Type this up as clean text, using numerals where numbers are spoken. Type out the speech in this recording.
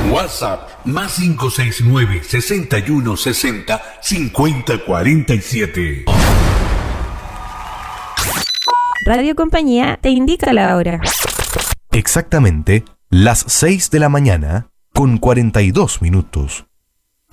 WhatsApp más 569 61 60 50 47. Radio Compañía te indica la hora. Exactamente las 6 de la mañana con 42 minutos.